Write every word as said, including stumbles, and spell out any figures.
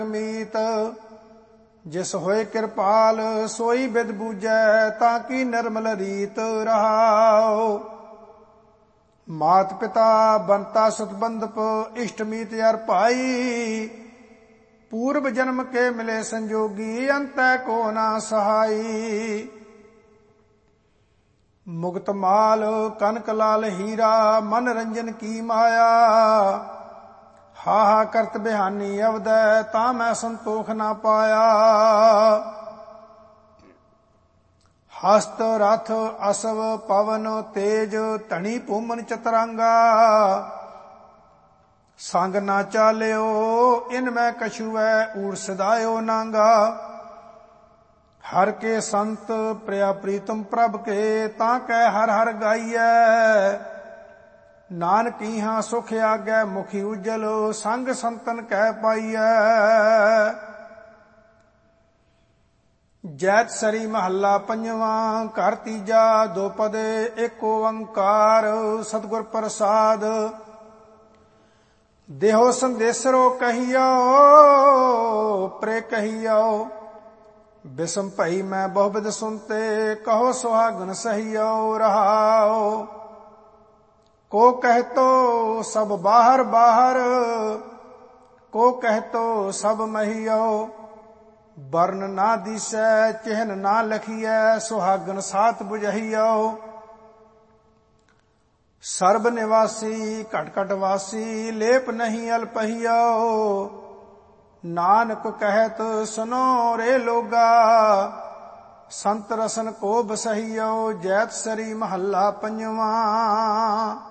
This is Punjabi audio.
ਮੀਤ ਜਿਸ ਹੋਏ ਕਿਰਪਾਲ ਸੋਈ ਬਿਦ ਬੂਝੈ ਤਾਂ ਕੀ ਨਿਰਮਲ ਰੀਤ ਰਹਾਉ। ਮਾਤ ਪਿਤਾ ਬੰਤਾ ਸਤਬੰਧਪ ਇਸ਼ਟ ਮੀਤ ਅਰ ਭਾਈ ਪੂਰਬ ਜਨਮ ਕੇ ਮਿਲੇ ਸੰਜੋਗੀ ਅੰਤੈ ਕੋ ਨਾ ਸਹਾਈ। ਮੁਕਤ ਮਾਲ ਕਨਕ ਲਾਲ ਹੀਰਾ ਮਨ ਰੰਜਨ ਕੀ ਮਾਇਆ ਹਾ ਹਾ ਕਰਤ ਬਿਹਾਨੀ ਅਵਦੈ ਤਾਂ ਮੈਂ ਸੰਤੋਖ ਨਾ ਪਾਇਆ। ਹਸਤ ਰਥ ਅਸਵ ਪਵਨ ਤੇਜ ਧਣੀ ਭੂਮਨ ਚਤਰੰਗਾ ਸੰਗ ਨਾ ਚਾਲਿਓ ਇਨ ਮੈਂ ਕਛੂਐ ਊੜ ਸਦਾਇਓ ਨਾਂਗਾ। ਹਰ ਕੇ ਸੰਤ ਪ੍ਰਿਆ ਪ੍ਰੀਤਮ ਪ੍ਰਭ ਕੇ ਤਾਂ ਕੈ ਹਰ ਹਰ ਗਾਈਐ। ਨਾਨਕ ਇਹਾਂ ਸੁਖ ਆਗੈ ਮੁਖੀ ਉਜਲ ਸੰਗ ਸੰਤਨ ਕਹਿ ਪਾਈਐ। ਜੈਤ ਸਰੀ ਮਹੱਲਾ ਪੰਜਵਾਂ ਘਰ ਤੀਜਾ ਦੋਪਦੇ ਏਕ ਓੰਕਾਰ ਸਤਿਗੁਰ ਪ੍ਰਸਾਦ। ਦੇਹੋ ਸੰਦੇਸਰੋ ਕਹੀਓ ਪ੍ਰੇ ਕਹੀਓ ਬਿਸਮ ਭਈ ਮੈਂ ਬਹੁਬਿਦ ਸੁਨਤੇ ਕਹੋ ਸੁਹਾਗਨ ਸਹੀਓ ਰਹਾਓ। ਕੋ ਕਹਿਤੋ ਸਭ ਬਾਹਰ ਬਾਹਰ ਕੋ ਕਹਿਤੋ ਸਭ ਮਹੀਓ ਬਰਨ ਨਾ ਦਿਸੈ ਚਿਹਨ ਨਾ ਲਖੀਐ ਸੁਹਾਗਨ ਸਾਥ ਬੁਝਹੀਓ। ਸਰਬ ਨਿਵਾਸੀ ਘਟ ਘਟ ਵਾਸੀ ਲੇਪ ਨਹੀਂ ਅਲਪਹੀਓ ਨਾਨਕ ਕਹਿਤ ਸੁਨੋ ਰੇ ਲੋਗਾ ਸੰਤ ਰਸਨ ਕੋ ਬਸਹੀਓ। ਜੈਤ ਸਰੀ ਮਹੱਲਾ ਪੰਜਵਾਂ।